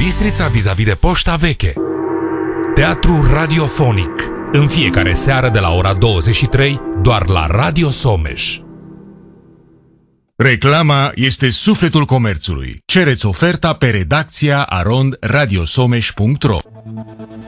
Bistrița vis-a-vis de Poșta Veche. Teatru radiofonic. În fiecare seară de la ora 23, doar la Radio Someș. Reclama este sufletul comerțului. Cereți oferta pe redacția arond radiosomeș.ro.